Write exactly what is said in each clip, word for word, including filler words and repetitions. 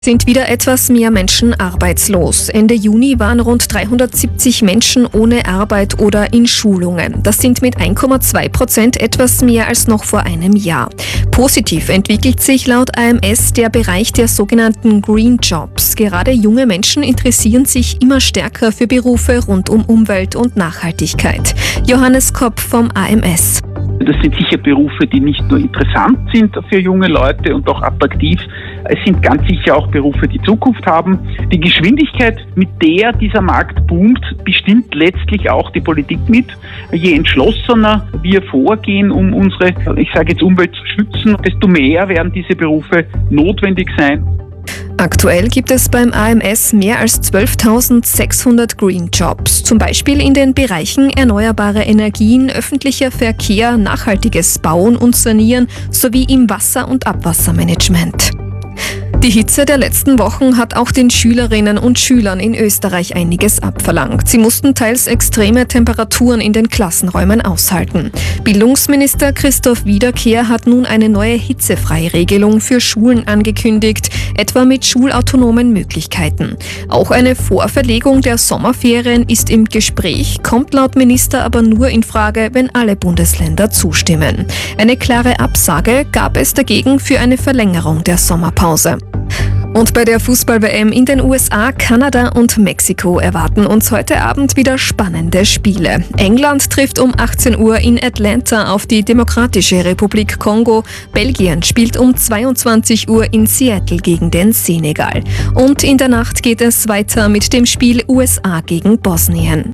Sind wieder etwas mehr Menschen arbeitslos. Ende Juni waren rund dreihundertsiebzig Menschen ohne Arbeit oder in Schulungen. Das sind mit eins Komma zwei Prozent etwas mehr als noch vor einem Jahr. Positiv entwickelt sich laut A M S der Bereich der sogenannten Green Jobs. Gerade junge Menschen interessieren sich immer stärker für Berufe rund um Umwelt und Nachhaltigkeit. Johannes Kopp vom A M S. Das sind sicher Berufe, die nicht nur interessant sind für junge Leute und auch attraktiv. Es sind ganz sicher auch Berufe, die Zukunft haben. Die Geschwindigkeit, mit der dieser Markt boomt, bestimmt letztlich auch die Politik mit. Je entschlossener wir vorgehen, um unsere, ich sage jetzt Umwelt zu schützen, desto mehr werden diese Berufe notwendig sein. Aktuell gibt es beim A M S mehr als zwölftausendsechshundert Green Jobs, zum Beispiel in den Bereichen erneuerbare Energien, öffentlicher Verkehr, nachhaltiges Bauen und Sanieren sowie im Wasser- und Abwassermanagement. Die Hitze der letzten Wochen hat auch den Schülerinnen und Schülern in Österreich einiges abverlangt. Sie mussten teils extreme Temperaturen in den Klassenräumen aushalten. Bildungsminister Christoph Wiederkehr hat nun eine neue Hitzefreiregelung für Schulen angekündigt, etwa mit schulautonomen Möglichkeiten. Auch eine Vorverlegung der Sommerferien ist im Gespräch, kommt laut Minister aber nur in Frage, wenn alle Bundesländer zustimmen. Eine klare Absage gab es dagegen für eine Verlängerung der Sommerpause. Und bei der Fußball-W M in den U S A, Kanada und Mexiko erwarten uns heute Abend wieder spannende Spiele. England trifft um achtzehn Uhr in Atlanta auf die Demokratische Republik Kongo. Belgien spielt um zweiundzwanzig Uhr in Seattle gegen den Senegal. Und in der Nacht geht es weiter mit dem Spiel U S A gegen Bosnien.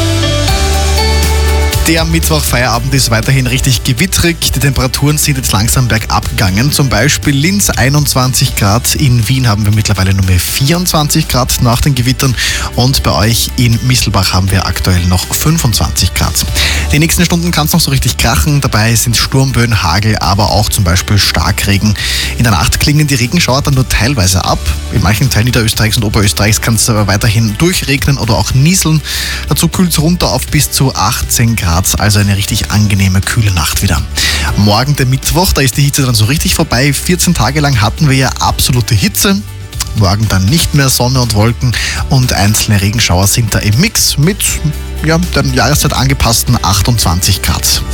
Der Mittwoch-Feierabend ist weiterhin richtig gewitterig. Die Temperaturen sind jetzt langsam bergab gegangen. Zum Beispiel Linz einundzwanzig Grad, in Wien haben wir mittlerweile nur mehr vierundzwanzig Grad nach den Gewittern und bei euch in Misselbach haben wir aktuell noch fünfundzwanzig Grad. Die nächsten Stunden kann es noch so richtig krachen. Dabei sind Sturmböen, Hagel, aber auch zum Beispiel Starkregen. In der Nacht klingen die Regenschauer dann nur teilweise ab. In manchen Teilen Niederösterreichs und Oberösterreichs kann es aber weiterhin durchregnen oder auch nieseln. Dazu kühlt es runter auf bis zu achtzehn Grad. Also eine richtig angenehme, kühle Nacht wieder. Morgen der Mittwoch, da ist die Hitze dann so richtig vorbei. vierzehn Tage lang hatten wir ja absolute Hitze. Morgen dann nicht mehr Sonne und Wolken und einzelne Regenschauer sind da im Mix mit ja, der Jahreszeit angepassten achtundzwanzig Grad.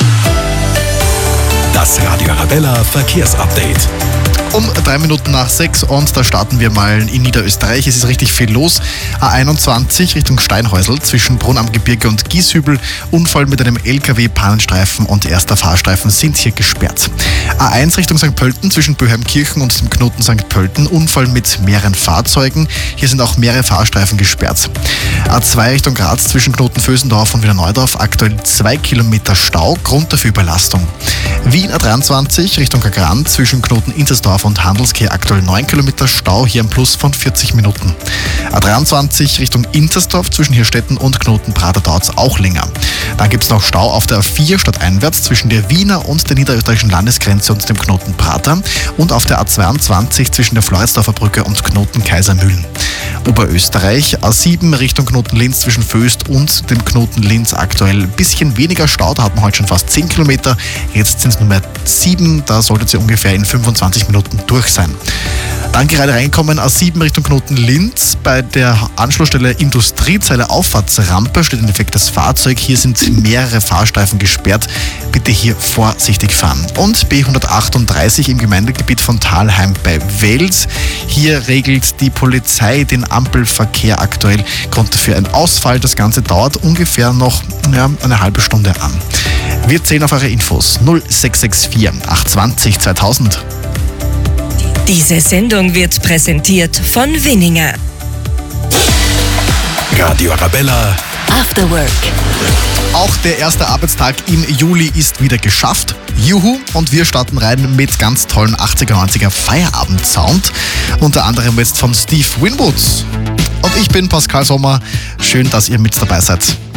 Das Radio Arabella Verkehrsupdate. Um drei Minuten nach sechs und da starten wir mal in Niederösterreich. Es ist richtig viel los. A einundzwanzig Richtung Steinhäusl zwischen Brunn am Gebirge und Gieshübel. Unfall mit einem L K W, Pannenstreifen und erster Fahrstreifen sind hier gesperrt. A eins Richtung Sankt Pölten zwischen Böheimkirchen und dem Knoten Sankt Pölten. Unfall mit mehreren Fahrzeugen. Hier sind auch mehrere Fahrstreifen gesperrt. A zwei Richtung Graz zwischen Knoten Vösendorf und Wiener Neudorf. Aktuell zwei Kilometer Stau. Grund dafür Überlastung. Wien A dreiundzwanzig Richtung Kagran zwischen Knoten Inzersdorf und Handelskehr aktuell neun Kilometer Stau, hier ein Plus von vierzig Minuten. A dreiundzwanzig Richtung Intersdorf zwischen Hirstetten und Knoten Prater dauert es auch länger. Dann gibt es noch Stau auf der A vier stadteinwärts zwischen der Wiener und der niederösterreichischen Landesgrenze und dem Knoten Prater und auf der A zweiundzwanzig zwischen der Floridsdorfer Brücke und Knoten Kaisermühlen. Oberösterreich A sieben Richtung Knoten Linz zwischen Föst und dem Knoten Linz aktuell ein bisschen weniger Stau, da hat man heute schon fast zehn Kilometer, jetzt sind es nur mehr sieben, da solltet ihr ungefähr in fünfundzwanzig Minuten durch sein. Dann gerade reinkommen, A sieben Richtung Knoten Linz. Bei der Anschlussstelle Industriezeile Auffahrtsrampe steht ein defektes Fahrzeug. Hier sind mehrere Fahrstreifen gesperrt. Bitte hier vorsichtig fahren. Und B hundertachtunddreißig im Gemeindegebiet von Thalheim bei Wels. Hier regelt die Polizei den Ampelverkehr aktuell. Grund dafür ein Ausfall. Das Ganze dauert ungefähr noch ja, eine halbe Stunde an. Wir zählen auf eure Infos. null sechs sechs vier acht zwei null zweitausend. Diese Sendung wird präsentiert von Winninger. Radio Arabella After Work. Auch der erste Arbeitstag im Juli ist wieder geschafft. Juhu! Und wir starten rein mit ganz tollen achtziger, neunziger Feierabend-Sound. Unter anderem jetzt von Steve Winwood. Und ich bin Pascal Sommer. Schön, dass ihr mit dabei seid.